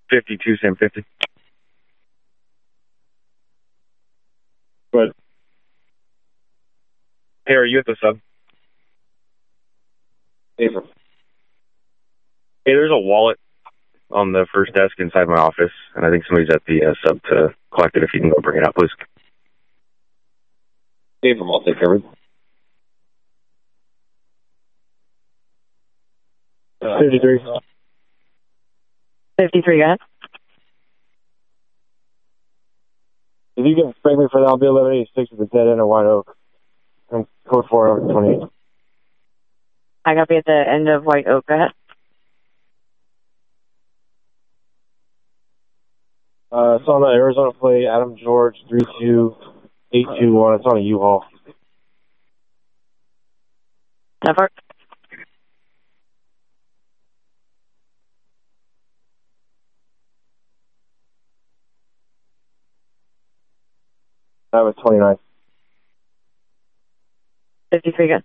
52, same 50. But hey, are you at the sub? Abram. Hey, there's a wallet on the first desk inside my office, and I think somebody's at the sub to collect it. If you can go bring it out, please. Abram, I'll take care of it. 53. 53, go ahead. If you can break me for that, I'll be 1186 at the dead end of White Oak. And code 428. I got to be at the end of White Oak, go ahead. It's on the Arizona plate, Adam George, 32821. It's on a U-Haul. That part? That was 29. 53, good.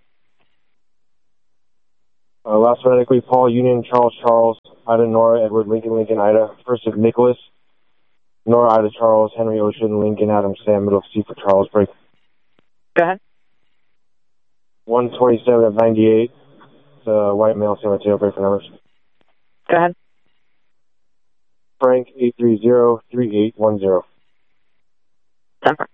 Last phonetically, Paul, Union, Charles, Ida, Nora, Edward, Lincoln, Ida. First of Nicholas, Nora, Ida, Charles, Henry, Ocean, Lincoln, Adam, Sam, middle of C for Charles, break. Go ahead. 127 at 98. White male, San Mateo, break for numbers. Go ahead. Frank, 830-3810. 10 part.